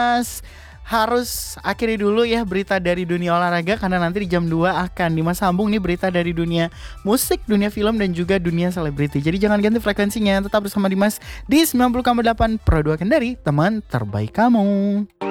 Harus akhiri dulu ya berita dari dunia olahraga, karena nanti di jam 2 akan Dimas sambung nih berita dari dunia musik, dunia film, dan juga dunia selebriti. Jadi jangan ganti frekuensinya, tetap bersama Dimas di 90,8 Pro 2 Kendari, teman terbaik kamu.